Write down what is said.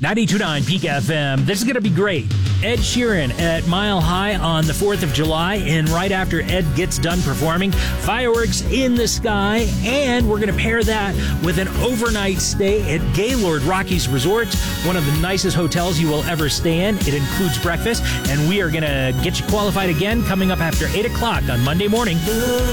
92.9 Peak FM. This is going to be great. Ed Sheeran at Mile High on the 4th of July, and right after Ed gets done performing, fireworks in the sky, and we're going to pair that with an overnight stay at Gaylord Rockies Resort, one of the nicest hotels you will ever stay in. It includes breakfast, and we are going to get you qualified again coming up after 8 o'clock on Monday morning.